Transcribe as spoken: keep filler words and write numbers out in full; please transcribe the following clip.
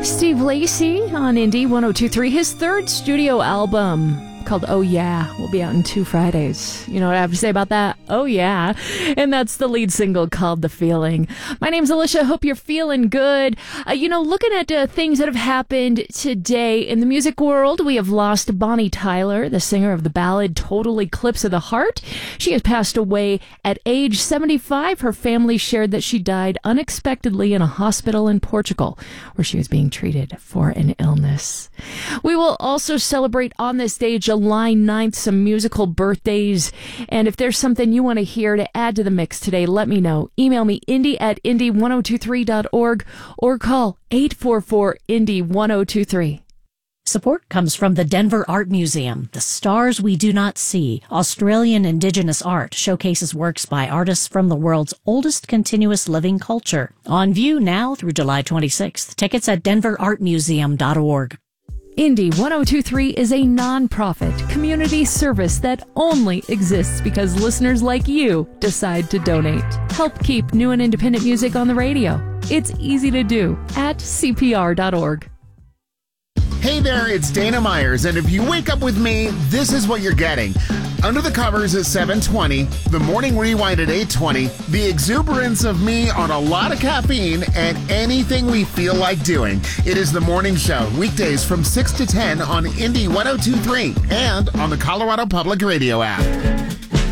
Steve Lacy on Indie one oh two three. His third studio album called Oh Yeah will be out in two Fridays. You know what I have to say about that? Oh yeah. And that's the lead single called The Feeling. My name's Alicia. Hope you're feeling good. Uh, you know, looking at uh, things that have happened today in the music world, we have lost Bonnie Tyler, the singer of the ballad Total Eclipse of the Heart. She has passed away at age seventy-five. Her family shared that she died unexpectedly in a hospital in Portugal, where she was being treated for an illness. We will also celebrate on this day, July ninth, some musical birthdays. And if there's something you want to hear to add to the mix today, let me know. Email me, indie at indie one oh two three dot org, or call eight four four indie one oh two three. Support comes from the Denver Art Museum. The Stars We Do Not See, Australian Indigenous art, showcases works by artists from the world's oldest continuous living culture. On view now through July twenty-sixth. Tickets at denver art museum dot org. Indie one oh two three is a non-profit community service that only exists because listeners like you decide to donate. Help keep new and independent music on the radio. It's easy to do at c p r dot org. Hey there, it's Dana Myers, and if you wake up with me, this is what you're getting. Under the Covers at seven twenty, the Morning Rewind at eight twenty, the exuberance of me on a lot of caffeine, and anything we feel like doing. It is the Morning Show, weekdays from six to ten on Indie one oh two three and on the Colorado Public Radio app.